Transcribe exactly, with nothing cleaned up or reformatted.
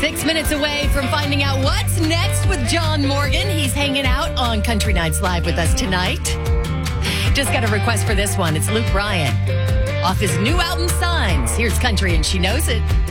Six minutes away from finding out what's next with John Morgan. He's hanging out on Country Nights Live with us tonight. Just got a request for this one. It's Luke Bryan off his new album, Signs. Here's Country and She Knows It.